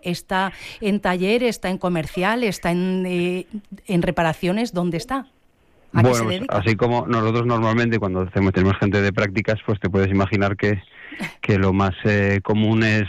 ¿Está en taller, está en comercial, está en reparaciones? ¿Dónde está? Bueno, pues así como nosotros normalmente cuando tenemos gente de prácticas, pues te puedes imaginar que lo más común es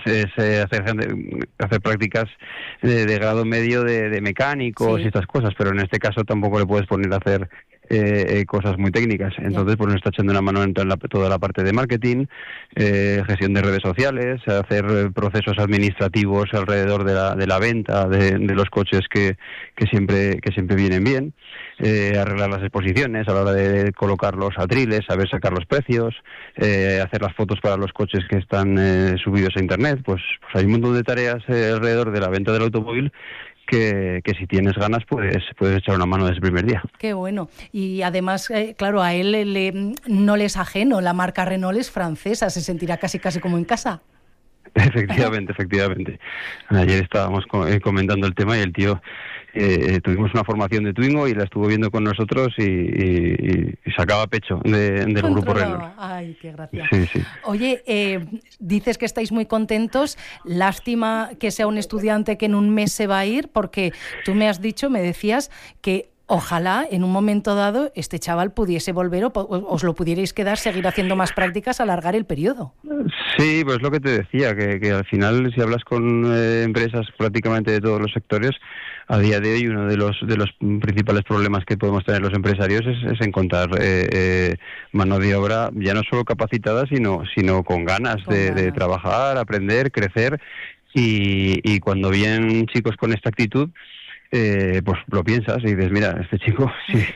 hacer prácticas de grado medio de mecánicos, sí, y estas cosas, pero en este caso tampoco le puedes poner a hacer cosas muy técnicas. Entonces, pues nos está echando una mano en toda la parte de marketing, gestión de redes sociales, hacer procesos administrativos alrededor de la venta de los coches que siempre vienen bien, arreglar las exposiciones a la hora de colocar los atriles, saber sacar los precios, hacer las fotos para los coches que están subidos a internet. Pues hay un montón de tareas alrededor de la venta del automóvil que si tienes ganas puedes echar una mano desde el primer día. Qué bueno. Y además, claro, a él no le es ajeno, la marca Renault es francesa, se sentirá casi como en casa. Efectivamente. Ayer estábamos comentando el tema y el tío, tuvimos una formación de Twingo y la estuvo viendo con nosotros y sacaba pecho del grupo Renault. Ay, qué gracia. Sí. Oye, dices que estáis muy contentos. Lástima que sea un estudiante que en un mes se va a ir, porque tú me decías que ojalá en un momento dado este chaval pudiese volver o os lo pudierais quedar, seguir haciendo más prácticas, alargar el periodo. Sí, pues lo que te decía, que al final si hablas con empresas prácticamente de todos los sectores, a día de hoy uno de los principales problemas que podemos tener los empresarios es encontrar mano de obra ya no solo capacitada, sino con ganas de trabajar, aprender, crecer, y cuando vienen chicos con esta actitud, pues lo piensas y dices, mira, este chico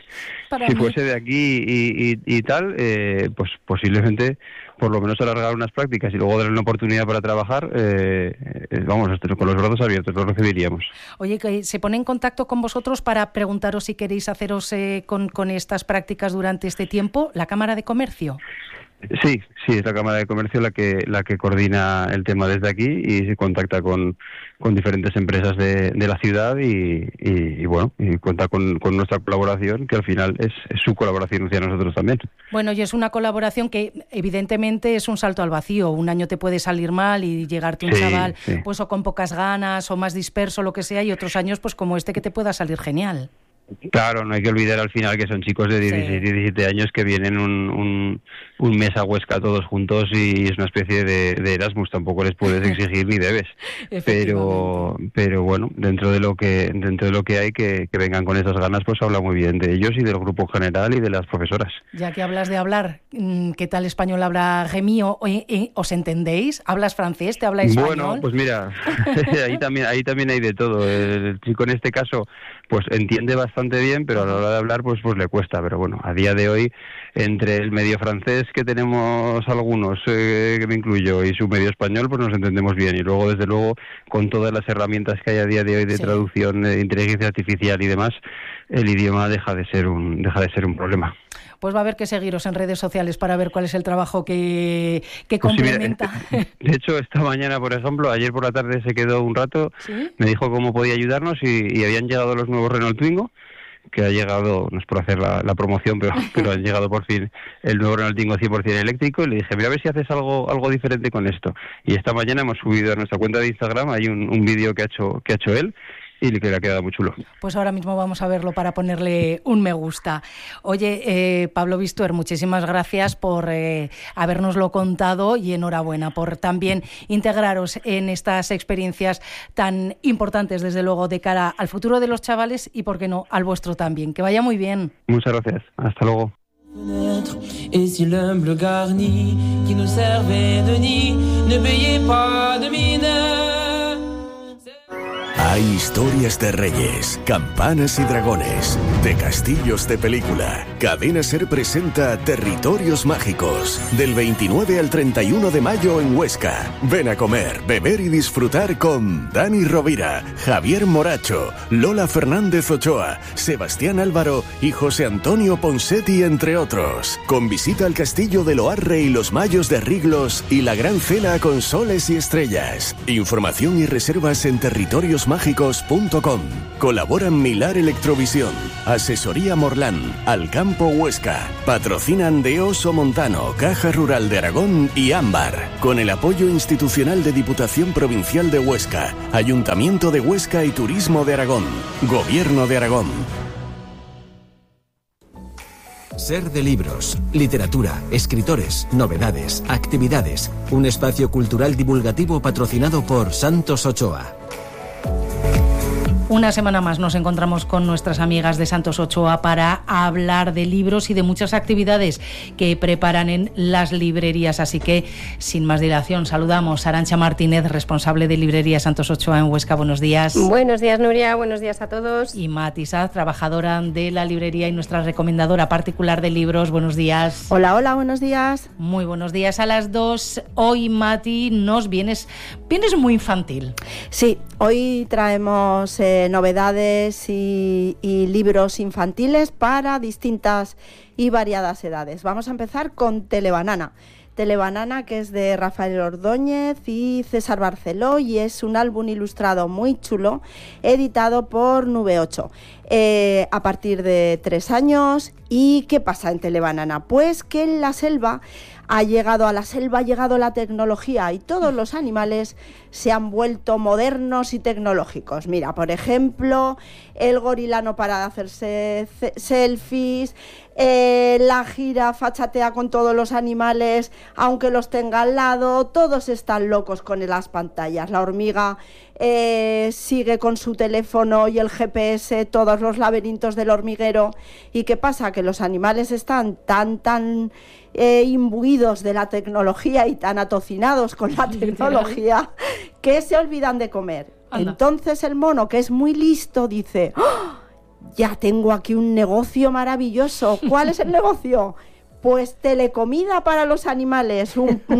si fuese de aquí y tal, pues posiblemente por lo menos alargar unas prácticas y luego darle una oportunidad para trabajar, vamos, con los brazos abiertos, lo recibiríamos. Oye, que se pone en contacto con vosotros para preguntaros si queréis haceros con estas prácticas durante este tiempo, la Cámara de Comercio. Sí, es la Cámara de Comercio la que coordina el tema desde aquí y se contacta con diferentes empresas de la ciudad y bueno, y cuenta con nuestra colaboración, que al final es su colaboración hacia nosotros también. Bueno, y es una colaboración que evidentemente es un salto al vacío. Un año te puede salir mal y llegarte un chaval pues o con pocas ganas o más disperso, lo que sea, y otros años pues como este que te pueda salir genial. Claro, no hay que olvidar al final que son chicos de 16, 17 años que vienen un mes a Huesca todos juntos y es una especie de Erasmus, tampoco les puedes exigir ni debes. Pero bueno, dentro de lo que hay que vengan con esas ganas, pues habla muy bien de ellos y del grupo general y de las profesoras. Ya que hablas de hablar, ¿qué tal español habla Remy? ¿Os entendéis? ¿Hablas francés? ¿Te habla español? Bueno, pues mira, ahí también hay de todo. El chico en este caso pues entiende bastante bien, pero a la hora de hablar pues le cuesta. Pero bueno, a día de hoy, entre el medio francés que tenemos algunos, que me incluyo, y su medio español, pues nos entendemos bien. Y luego, desde luego, con todas las herramientas que hay a día de hoy de traducción, de inteligencia artificial y demás, el idioma deja de ser un problema. Pues va a haber que seguiros en redes sociales para ver cuál es el trabajo que complementa. Pues sí, mira, de hecho, esta mañana, por ejemplo, ayer por la tarde se quedó un rato, me dijo cómo podía ayudarnos y habían llegado los nuevos Renault Twingo, que ha llegado, no es por hacer la promoción, pero han llegado por fin el nuevo Renault Twingo 100% eléctrico, y le dije, mira a ver si haces algo diferente con esto. Y esta mañana hemos subido a nuestra cuenta de Instagram, hay un vídeo que ha hecho él, y que le ha quedado muy chulo. Pues ahora mismo vamos a verlo para ponerle un me gusta. Oye, Pablo Bistuer, muchísimas gracias por habérnoslo contado y enhorabuena por también integraros en estas experiencias tan importantes, desde luego, de cara al futuro de los chavales y, por qué no, al vuestro también. Que vaya muy bien. Muchas gracias. Hasta luego. Et si l'humble garni qui nous servait de nid ne payait pas de mine. Hay historias de reyes, campanas y dragones, de castillos de película. Cadena SER presenta Territorios Mágicos, del 29 al 31 de mayo en Huesca. Ven a comer, beber y disfrutar con Dani Rovira, Javier Moracho, Lola Fernández Ochoa, Sebastián Álvaro y José Antonio Ponsetti, entre otros. Con visita al castillo de Loarre y los Mayos de Riglos y la gran cena con soles y estrellas. Información y reservas en territoriosmágicos.com. territoriosmágicos.com. Colaboran Milar Electrovisión, Asesoría Morlán, Alcampo Huesca. Patrocinan de Oso Montano, Caja Rural de Aragón y Ámbar. Con el apoyo institucional de Diputación Provincial de Huesca, Ayuntamiento de Huesca y Turismo de Aragón. Gobierno de Aragón. Ser de libros, literatura, escritores, novedades, actividades. Un espacio cultural divulgativo patrocinado por Santos Ochoa. Una semana más nos encontramos con nuestras amigas de Santos Ochoa para hablar de libros y de muchas actividades que preparan en las librerías. Así que, sin más dilación, saludamos a Arantxa Martínez, responsable de Librería Santos Ochoa en Huesca. Buenos días. Buenos días, Nuria. Buenos días a todos. Y Mati Saz, trabajadora de la librería y nuestra recomendadora particular de libros. Buenos días. Hola, hola, buenos días. Muy buenos días a las dos. Hoy, Mati, nos vienes muy infantil. Sí, hoy traemos novedades y libros infantiles para distintas y variadas edades. Vamos a empezar con Telebanana. Telebanana, que es de Rafael Ordóñez y César Barceló, y es un álbum ilustrado muy chulo, editado por Nube 8, a partir de 3 años. ¿Y qué pasa en Telebanana? Pues que en la selva ha llegado la tecnología y todos los animales se han vuelto modernos y tecnológicos. Mira, por ejemplo, el gorila no para de hacerse selfies, la jirafa chatea con todos los animales, aunque los tenga al lado, todos están locos con las pantallas. La hormiga sigue con su teléfono y el GPS todos los laberintos del hormiguero. ¿Y qué pasa? Que los animales están tan imbuidos de la tecnología y tan atocinados con la tecnología que se olvidan de comer. Anda. Entonces el mono, que es muy listo, dice: ¡oh! Ya tengo aquí un negocio maravilloso. ¿Cuál es el negocio? Pues telecomida para los animales,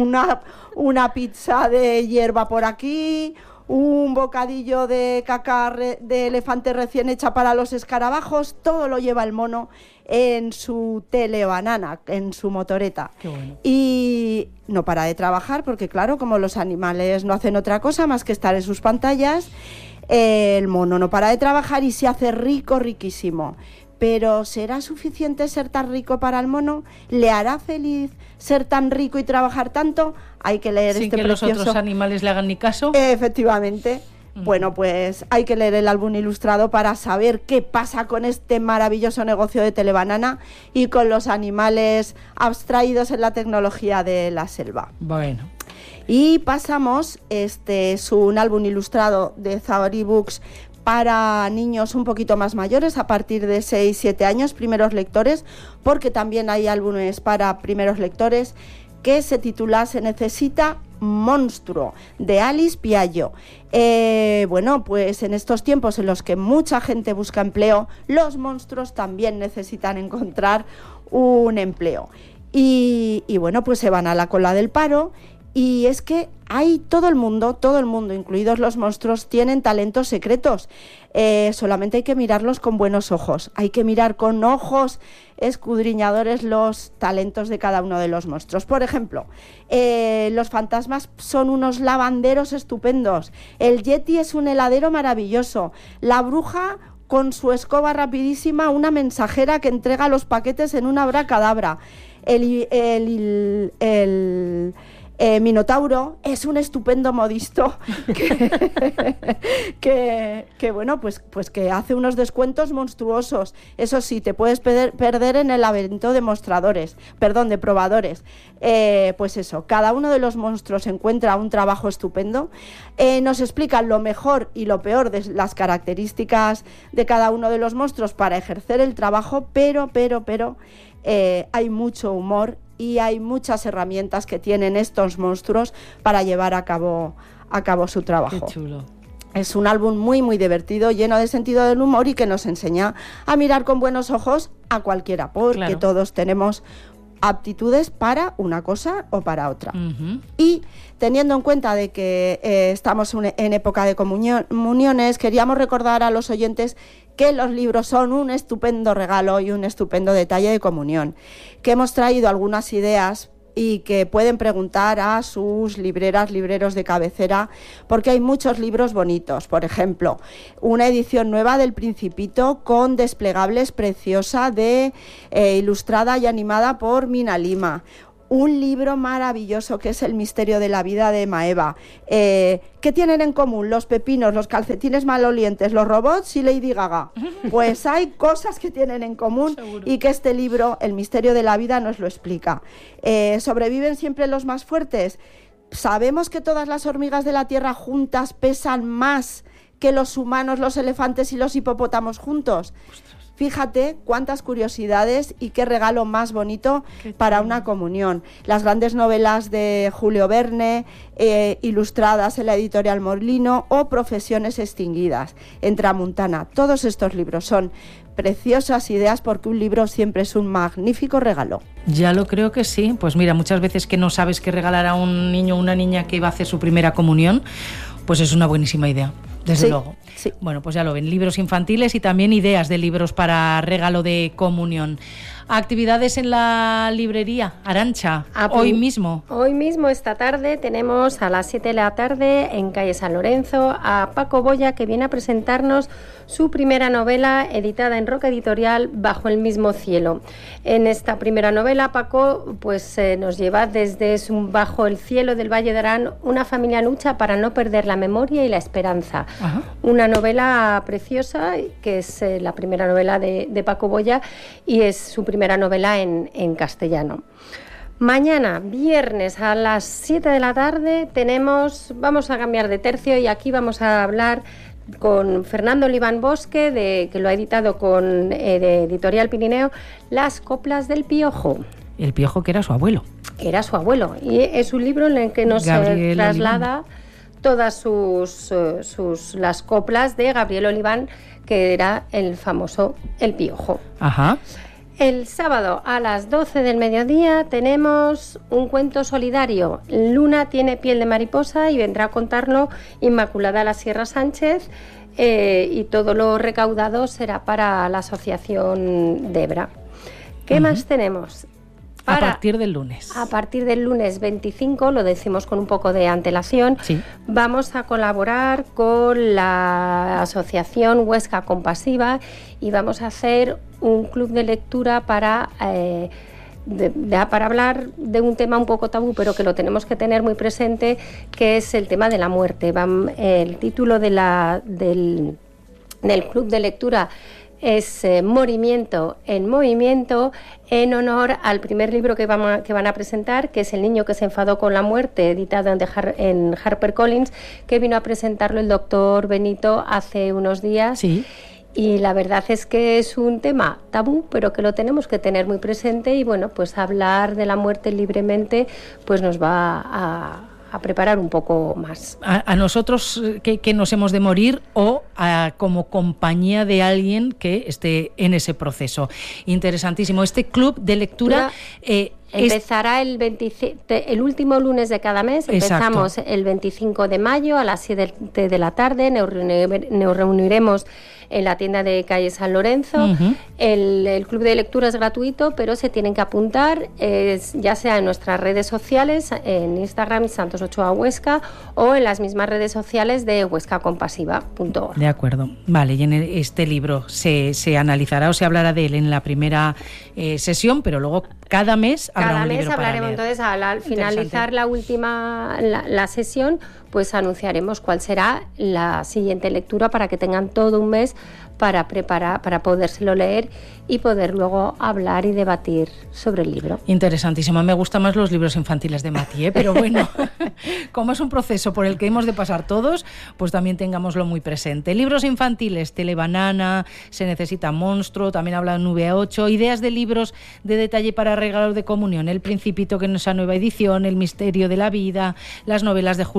una pizza de hierba por aquí, un bocadillo de caca de elefante recién hecha para los escarabajos. Todo lo lleva el mono en su Telebanana, en su motoreta. Qué bueno. Y no para de trabajar porque, claro, como los animales no hacen otra cosa más que estar en sus pantallas, el mono no para de trabajar y se hace riquísimo. Pero ¿será suficiente ser tan rico para el mono? ¿Le hará feliz ser tan rico y trabajar tanto? Hay que leer sin este que precioso... los otros animales le hagan ni caso. Efectivamente. Bueno, pues hay que leer el álbum ilustrado para saber qué pasa con este maravilloso negocio de Telebanana y con los animales abstraídos en la tecnología de la selva. Bueno. Y pasamos, este es un álbum ilustrado de Zaori Books para niños un poquito más mayores, a partir de 6-7 años, primeros lectores, porque también hay álbumes para primeros lectores, que se titula Se necesita monstruo, de Alice Piaggio. Bueno, pues en estos tiempos en los que mucha gente busca empleo, los monstruos también necesitan encontrar un empleo. Y bueno, pues se van a la cola del paro. Y es que hay todo el mundo, incluidos los monstruos, tienen talentos secretos. Solamente hay que mirarlos con buenos ojos. Hay que mirar con ojos escudriñadores los talentos de cada uno de los monstruos. Por ejemplo, los fantasmas son unos lavanderos estupendos. El Yeti es un heladero maravilloso. La bruja, con su escoba rapidísima, una mensajera que entrega los paquetes en una abracadabra. Minotauro es un estupendo modisto que bueno, pues que hace unos descuentos monstruosos. Eso sí, te puedes perder en el laberinto de probadores. Pues eso, cada uno de los monstruos encuentra un trabajo estupendo. Nos explican lo mejor y lo peor de las características de cada uno de los monstruos para ejercer el trabajo, pero hay mucho humor y hay muchas herramientas que tienen estos monstruos para llevar a cabo su trabajo. Qué chulo. Es un álbum muy divertido, lleno de sentido del humor y que nos enseña a mirar con buenos ojos a cualquiera, porque claro, todos tenemos aptitudes para una cosa o para otra. Uh-huh. Y teniendo en cuenta de que estamos en época de comuniones, queríamos recordar a los oyentes que los libros son un estupendo regalo y un estupendo detalle de comunión, que hemos traído algunas ideas y que pueden preguntar a sus libreras, libreros de cabecera, porque hay muchos libros bonitos. Por ejemplo, una edición nueva del Principito con desplegables preciosa, ilustrada y animada por Mina Lima. Un libro maravilloso que es El misterio de la vida de Maeva. ¿Qué tienen en común los pepinos, los calcetines malolientes, los robots y Lady Gaga? Pues hay cosas que tienen en común. Seguro. Y que este libro, El misterio de la vida, nos lo explica. ¿Sobreviven siempre los más fuertes? ¿Sabemos que todas las hormigas de la Tierra juntas pesan más que los humanos, los elefantes y los hipopótamos juntos? ¡Ostras! Fíjate cuántas curiosidades y qué regalo más bonito para una comunión. Las grandes novelas de Julio Verne, ilustradas en la editorial Molino, o Profesiones extinguidas en Tramuntana. Todos estos libros son preciosas ideas, porque un libro siempre es un magnífico regalo. Ya lo creo que sí. Pues mira, muchas veces que no sabes qué regalar a un niño o una niña que va a hacer su primera comunión, pues es una buenísima idea. Desde luego. Sí. Bueno, pues ya lo ven, libros infantiles y también ideas de libros para regalo de comunión. Actividades en la librería, Arantxa, hoy mismo. Hoy mismo, esta tarde, tenemos a las 7 de la tarde en calle San Lorenzo a Paco Boya, que viene a presentarnos su primera novela editada en Roca Editorial, Bajo el mismo cielo. En esta primera novela, Paco pues nos lleva desde Bajo el cielo del Valle de Arán, una familia lucha para no perder la memoria y la esperanza. Ajá. Una novela preciosa, que es la primera novela de Paco Boya, y es su primera novela en castellano. Mañana, viernes, a las 7 de la tarde, vamos a cambiar de tercio, y aquí vamos a hablar con Fernando Oliván Bosque, que lo ha editado con de Editorial Pirineo, Las coplas del Piojo. El Piojo, que era su abuelo. Era su abuelo, y es un libro en el que nos traslada Oliván. Todas las coplas de Gabriel Oliván, que era el famoso El Piojo. Ajá. El sábado a las 12 del mediodía tenemos un cuento solidario. Luna tiene piel de mariposa, y vendrá a contarlo Inmaculada La Sierra Sánchez, y todo lo recaudado será para la Asociación Debra. ¿Qué más tenemos? A partir del lunes. A partir del lunes 25, lo decimos con un poco de antelación, sí. Vamos a colaborar con la Asociación Huesca Compasiva, y vamos a hacer un club de lectura para hablar de un tema un poco tabú, pero que lo tenemos que tener muy presente, que es el tema de la muerte. El título del club de lectura es Morimiento en Movimiento, en honor al primer libro que van a presentar, que es El niño que se enfadó con la muerte, editado en HarperCollins, que vino a presentarlo el doctor Benito hace unos días. Sí. Y la verdad es que es un tema tabú, pero que lo tenemos que tener muy presente, y bueno, pues hablar de la muerte libremente pues nos va a preparar un poco más. A nosotros que nos hemos de morir, o como compañía de alguien que esté en ese proceso. Interesantísimo. Este club de lectura... Empezará el último lunes de cada mes. Empezamos el 25 de mayo a las 7 de la tarde. Nos reuniremos en la tienda de calle San Lorenzo. Uh-huh. El club de lectura es gratuito, pero se tienen que apuntar, ya sea en nuestras redes sociales, en Instagram Santos Ochoa Huesca, o en las mismas redes sociales de huescacompasiva.org. De acuerdo. Vale, y en este libro se analizará o se hablará de él en la primera sesión, pero luego cada mes habrá un libro para leer. Entonces, al finalizar la sesión, pues anunciaremos cuál será la siguiente lectura, para que tengan todo un mes para preparar, para podérselo leer y poder luego hablar y debatir sobre el libro. Interesantísimo. Me gustan más los libros infantiles de Mati, pero bueno, como es un proceso por el que hemos de pasar todos, pues también tengámoslo muy presente. Libros infantiles, Telebanana, Se necesita monstruo, también habla en V8, ideas de libros de detalle para regalo de comunión, El Principito, que es esa nueva edición, El misterio de la vida, las novelas de Julio Verne,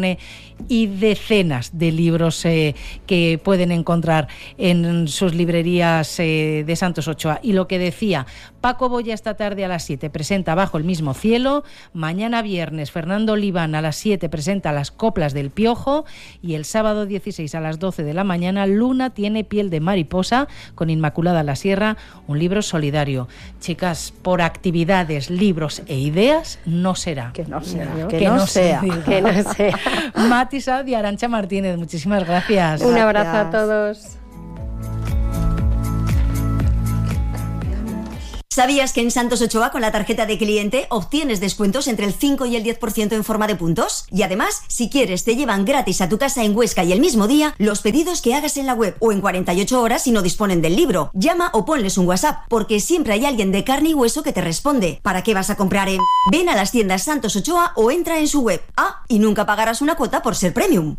Verne y decenas de libros que pueden encontrar en sus librerías de Santos Ochoa. Y lo que decía, Paco Boya esta tarde a las 7 presenta Bajo el mismo cielo, mañana viernes Fernando Oliván a las 7 presenta Las coplas del Piojo y el sábado 16 a las 12 de la mañana Luna tiene piel de mariposa con Inmaculada la Sierra, un libro solidario. Chicas, por actividades, libros e ideas no será. Que no sea. No, que no sea. Que no sea. Mati Saud y Arantxa Martínez, muchísimas gracias. Un abrazo a todos. ¿Sabías que en Santos Ochoa con la tarjeta de cliente obtienes descuentos entre el 5 y el 10% en forma de puntos? Y además, si quieres, te llevan gratis a tu casa en Huesca y el mismo día los pedidos que hagas en la web o en 48 horas si no disponen del libro. Llama o ponles un WhatsApp, porque siempre hay alguien de carne y hueso que te responde. ¿Para qué vas a comprar en...? Ven a las tiendas Santos Ochoa o entra en su web. Y nunca pagarás una cuota por ser premium.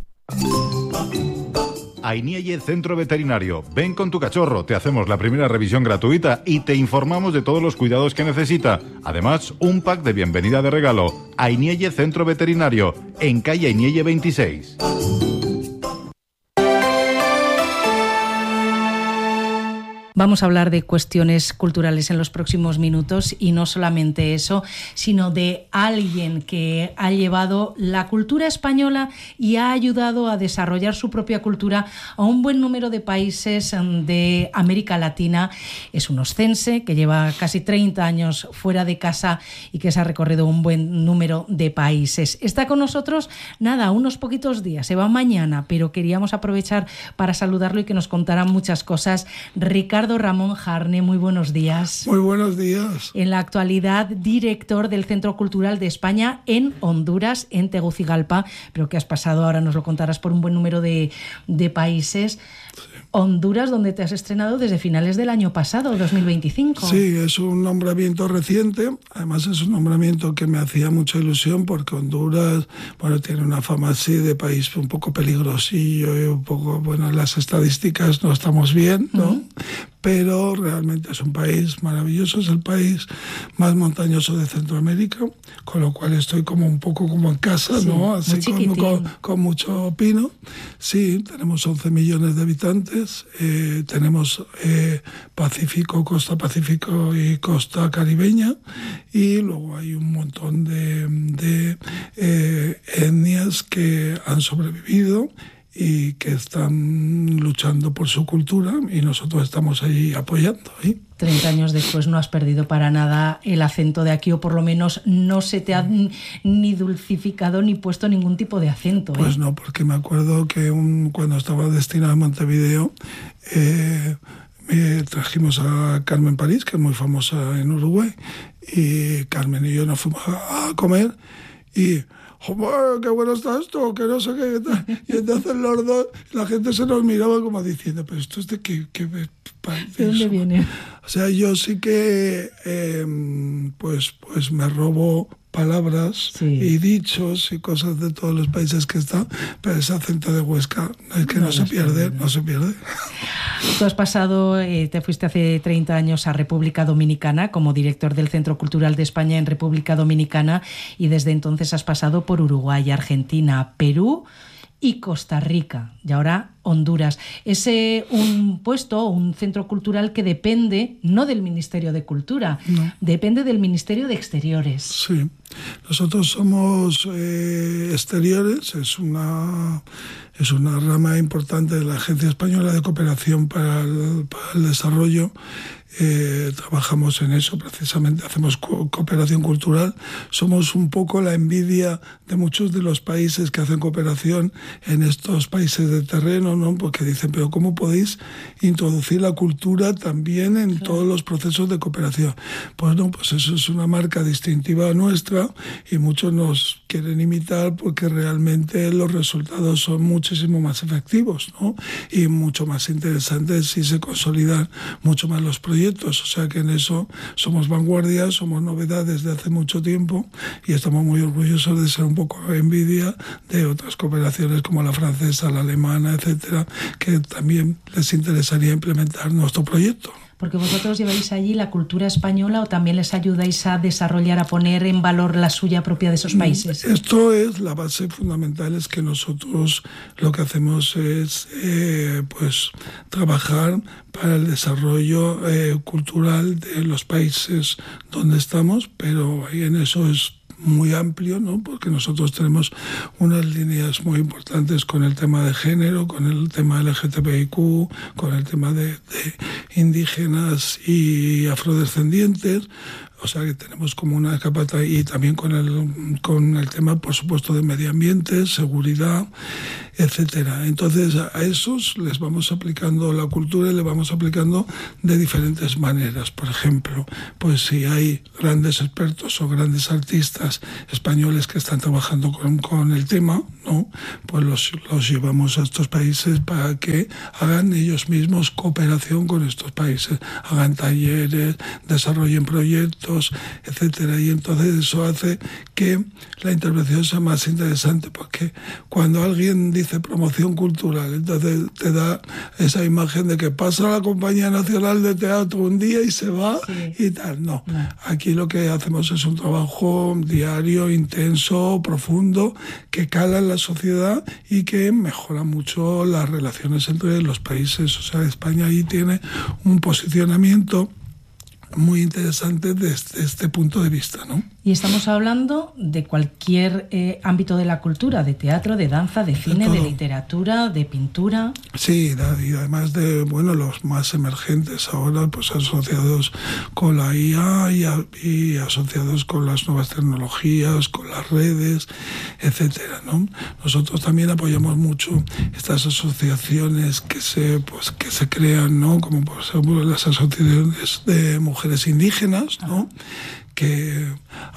Ainielle Centro Veterinario. Ven con tu cachorro, te hacemos la primera revisión gratuita y te informamos de todos los cuidados que necesita. Además, un pack de bienvenida de regalo. Ainielle Centro Veterinario, en calle Ainielle 26. Vamos a hablar de cuestiones culturales en los próximos minutos y no solamente eso, sino de alguien que ha llevado la cultura española y ha ayudado a desarrollar su propia cultura a un buen número de países de América Latina. Es un oscense que lleva casi 30 años fuera de casa y que se ha recorrido un buen número de países. Está con nosotros, unos poquitos días, se va mañana, pero queríamos aprovechar para saludarlo y que nos contara muchas cosas. Ricardo Ramón Jarne, muy buenos días. Muy buenos días. En la actualidad, director del Centro Cultural de España en Honduras, en Tegucigalpa, pero que has pasado, ahora nos lo contarás, por un buen número de países. Sí. Honduras, donde te has estrenado desde finales del año pasado, 2025. Sí, es un nombramiento reciente. Además es un nombramiento que me hacía mucha ilusión porque Honduras, tiene una fama así de país un poco peligrosillo y un poco, las estadísticas no estamos bien, ¿no? Uh-huh. Pero realmente es un país maravilloso, es el país más montañoso de Centroamérica, con lo cual estoy como un poco como en casa, sí, ¿no? Así con mucho pino. Sí, tenemos 11 millones de habitantes, tenemos Pacífico, costa Pacífico y costa caribeña, y luego hay un montón de etnias que han sobrevivido y que están luchando por su cultura y nosotros estamos ahí apoyando. 30 años después no has perdido para nada el acento de aquí, o por lo menos no se te ha ni dulcificado ni puesto ningún tipo de acento. Pues no, porque me acuerdo que cuando estaba destinado a Montevideo trajimos a Carmen París, que es muy famosa en Uruguay, y Carmen y yo nos fuimos a comer y... ¡Joder, qué bueno está esto! Que no sé qué tal. Y entonces los dos, la gente se nos miraba como diciendo, pero esto es de qué ¿de dónde viene? O sea, yo sí que pues me robo palabras, sí, y dichos y cosas de todos los países que están, pero ese acento de Huesca es que no se pierde. Tú has pasado, te fuiste hace 30 años a República Dominicana como director del Centro Cultural de España en República Dominicana, y desde entonces has pasado por Uruguay, Argentina, Perú y Costa Rica, y ahora Honduras. Es un puesto, un centro cultural que depende no del Ministerio de Cultura, no, depende del Ministerio de Exteriores. Sí, nosotros somos Exteriores, es una rama importante de la Agencia Española de Cooperación para el Desarrollo. Trabajamos en eso precisamente, hacemos cooperación cultural. Somos un poco la envidia de muchos de los países que hacen cooperación en estos países de terreno, ¿no? Porque dicen, pero ¿cómo podéis introducir la cultura también en todos los procesos de cooperación? Pues no, pues eso es una marca distintiva nuestra y muchos nos quieren imitar porque realmente los resultados son muchísimo más efectivos, ¿no? Y mucho más interesantes y se consolidan mucho más los proyectos. O sea que en eso somos vanguardia, somos novedades de hace mucho tiempo y estamos muy orgullosos de ser un poco envidia de otras cooperaciones como la francesa, la alemana, etcétera, que también les interesaría implementar nuestro proyecto. Porque vosotros lleváis allí la cultura española o también les ayudáis a desarrollar, a poner en valor la suya propia de esos países. Esto es la base fundamental, es que nosotros lo que hacemos es pues trabajar para el desarrollo cultural de los países donde estamos, pero en eso es muy amplio, ¿no? Porque nosotros tenemos unas líneas muy importantes con el tema de género, con el tema LGTBIQ, con el tema de indígenas y afrodescendientes. O sea que tenemos como una capa, y también con el tema, por supuesto, de medio ambiente, seguridad, etcétera. Entonces a esos les vamos aplicando la cultura y le vamos aplicando de diferentes maneras. Por ejemplo, pues si hay grandes expertos o grandes artistas españoles que están trabajando con el tema, ¿no? Pues los llevamos a estos países para que hagan ellos mismos cooperación con estos países, hagan talleres, desarrollen proyectos, etcétera. Y entonces eso hace que la intervención sea más interesante, porque cuando alguien dice promoción cultural, entonces te da esa imagen de que pasa a la Compañía Nacional de Teatro un día y se va, sí, y tal. No, aquí lo que hacemos es un trabajo diario, intenso, profundo, que cala en la sociedad y que mejora mucho las relaciones entre los países. O sea, España ahí tiene un posicionamiento muy interesante desde este punto de vista, ¿no? Y estamos hablando de cualquier ámbito de la cultura, de teatro, de danza, de cine, de literatura, de pintura. Sí, y además de, bueno, los más emergentes ahora, pues asociados con la IA y asociados con las nuevas tecnologías, con las redes, etcétera, ¿no? Nosotros también apoyamos mucho estas asociaciones que se crean, ¿no? Como por ejemplo las asociaciones de mujeres indígenas, ¿no? Que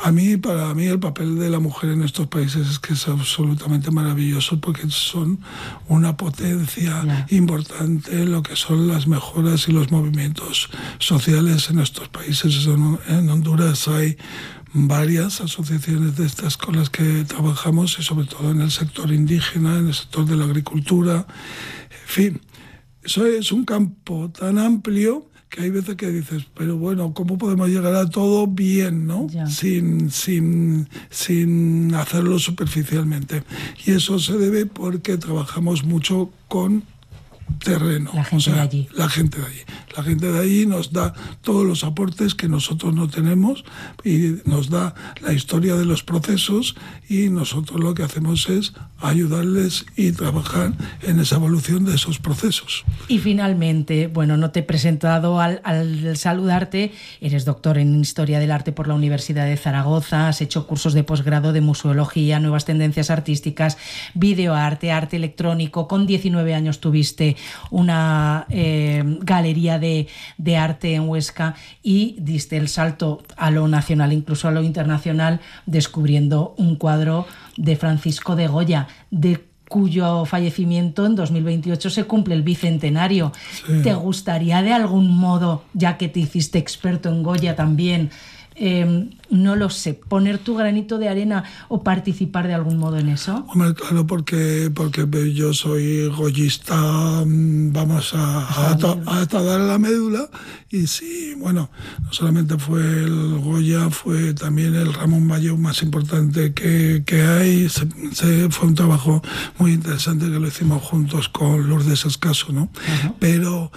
para mí el papel de la mujer en estos países es que es absolutamente maravilloso, porque son una potencia importante en lo que son las mejoras y los movimientos sociales en estos países. En Honduras hay varias asociaciones de estas con las que trabajamos, y sobre todo en el sector indígena, en el sector de la agricultura. En fin, eso es un campo tan amplio que hay veces que dices, pero bueno, ¿cómo podemos llegar a todo bien, ¿no? Sin hacerlo superficialmente. Y eso se debe porque trabajamos mucho con terreno. La gente de allí. La gente de allí. La gente de allí nos da todos los aportes que nosotros no tenemos, y nos da la historia de los procesos, y nosotros lo que hacemos es ayudarles y trabajar en esa evolución de esos procesos. Y finalmente, bueno, no te he presentado al saludarte, eres doctor en Historia del Arte por la Universidad de Zaragoza, has hecho cursos de posgrado de museología, nuevas tendencias artísticas, videoarte, arte electrónico. Con 19 años tuviste una galería de arte en Huesca y diste el salto a lo nacional, incluso a lo internacional, descubriendo un cuadro de Francisco de Goya, de cuyo fallecimiento en 2028 se cumple el bicentenario. Sí. ¿Te gustaría de algún modo, ya que te hiciste experto en Goya también, no lo sé, poner tu granito de arena o participar de algún modo en eso? Hombre, claro, porque yo soy goyista, vamos a dar la médula. Y sí, bueno, no solamente fue el Goya, fue también el Ramón Mayo más importante que hay. Fue un trabajo muy interesante que lo hicimos juntos con Lourdes Escaso, ¿no? Uh-huh. Pero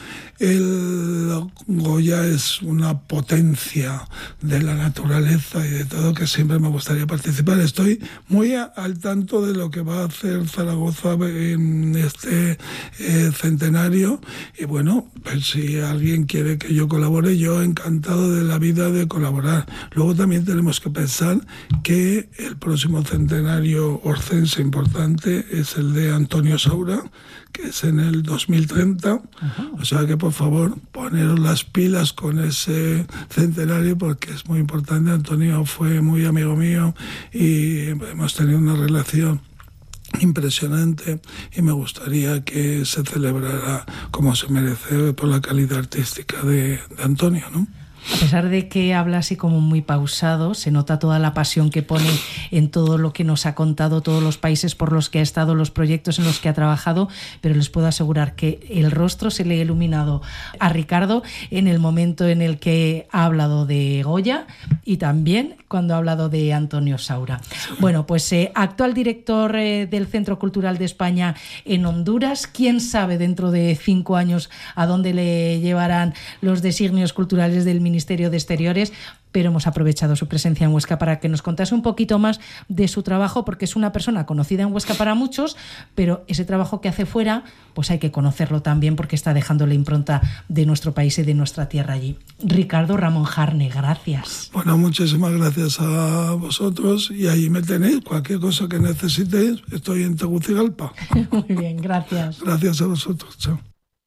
el Goya es una potencia de la naturaleza y de todo, que siempre me gustaría participar. Estoy muy al tanto de lo que va a hacer Zaragoza en este centenario, y bueno, pues si alguien quiere que yo colabore, yo encantado de la vida de colaborar. Luego también tenemos que pensar que el próximo centenario orcense importante es el de Antonio Saura, que es en el 2030. Uh-huh. O sea que, por favor, poneros las pilas con ese centenario, porque es muy importante. Antonio fue muy amigo mío y hemos tenido una relación impresionante, y me gustaría que se celebrara como se merece por la calidad artística de Antonio, ¿no? A pesar de que habla así como muy pausado, se nota toda la pasión que pone en todo lo que nos ha contado, todos los países por los que ha estado, los proyectos en los que ha trabajado, pero les puedo asegurar que el rostro se le ha iluminado a Ricardo en el momento en el que ha hablado de Goya y también cuando ha hablado de Antonio Saura. Bueno, pues actual director del Centro Cultural de España en Honduras. ¿Quién sabe dentro de 5 años a dónde le llevarán los designios culturales del Ministerio de Exteriores? Pero hemos aprovechado su presencia en Huesca para que nos contase un poquito más de su trabajo, porque es una persona conocida en Huesca para muchos, pero ese trabajo que hace fuera, pues hay que conocerlo también porque está dejando la impronta de nuestro país y de nuestra tierra allí. Ricardo Ramón Jarne, gracias. Bueno, muchísimas gracias a vosotros y ahí me tenéis. Cualquier cosa que necesitéis, estoy en Tegucigalpa. Muy bien, gracias. Gracias a vosotros, chao.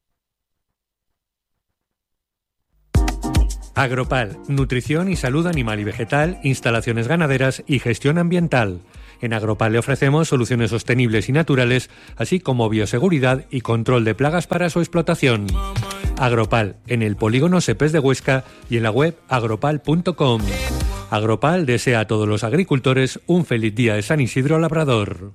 Agropal, nutrición y salud animal y vegetal, instalaciones ganaderas y gestión ambiental. En Agropal le ofrecemos soluciones sostenibles y naturales, así como bioseguridad y control de plagas para su explotación. Agropal, en el polígono Sepes de Huesca y en la web agropal.com. Agropal desea a todos los agricultores un feliz día de San Isidro Labrador.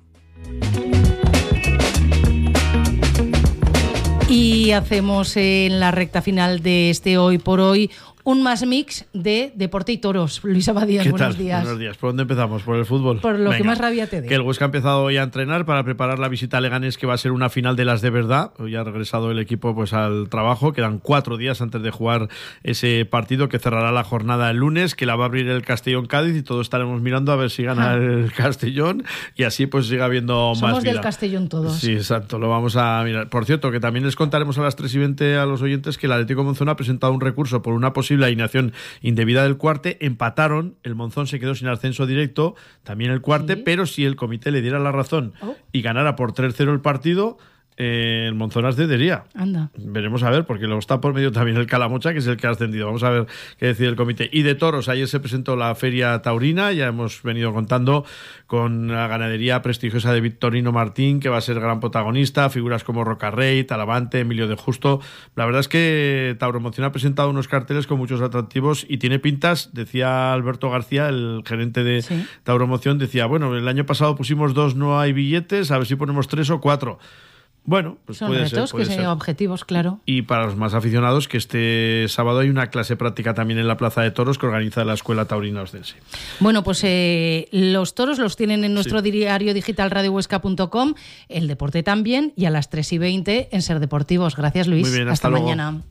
Y hacemos en la recta final de este Hoy por Hoy un más mix de deporte y toros. Luis Abadías, buenos días. Buenos días. ¿Por dónde empezamos? ¿Por el fútbol? Por lo que más rabia te dé. Que el Huesca ha empezado hoy a entrenar para preparar la visita a Leganés, que va a ser una final de las de verdad. Hoy ha regresado el equipo pues al trabajo. Quedan 4 días antes de jugar ese partido que cerrará la jornada el lunes, que la va a abrir el Castellón-Cádiz, y todos estaremos mirando a ver si gana el Castellón y así pues siga habiendo más vida. Somos del Castellón todos. Sí, exacto. Lo vamos a mirar. Por cierto, que también les contaremos a las 3:20 a los oyentes que el Atlético Monzón ha presentado un recurso por una posible alineación indebida del Cuarte. Empataron, el Monzón se quedó sin ascenso directo, también el Cuarte, sí. Pero si el comité le diera la razón y ganara por 3-0 el partido, el Monzón ascendería. Anda. Veremos a ver, porque luego está por medio también el Calamocha, que es el que ha ascendido. Vamos a ver qué decide el comité. Y de toros, ayer se presentó la Feria Taurina, ya hemos venido contando con la ganadería prestigiosa de Victorino Martín, que va a ser gran protagonista, figuras como Rocarrey, Talavante, Emilio de Justo. La verdad es que Tauromoción ha presentado unos carteles con muchos atractivos y tiene pintas, decía Alberto García, el gerente de Tauromoción, decía, bueno, el año pasado pusimos 2, no hay billetes, a ver si ponemos 3 o 4. Bueno, pues son puede retos, ser, puede que ser. Objetivos, claro. Y para los más aficionados, que este sábado hay una clase práctica también en la Plaza de Toros que organiza la Escuela Taurina Oscense. Bueno, pues los toros los tienen en nuestro diario digital radiohuesca.com, el deporte también, y a las 3:20 en Ser Deportivos. Gracias, Luis. Muy bien, hasta luego. Mañana.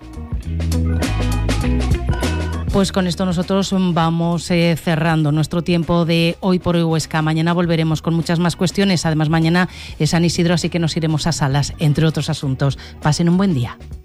Pues con esto nosotros vamos cerrando nuestro tiempo de Hoy por Hoy Huesca. Mañana volveremos con muchas más cuestiones. Además, mañana es San Isidro, así que nos iremos a Salas, entre otros asuntos. Pasen un buen día.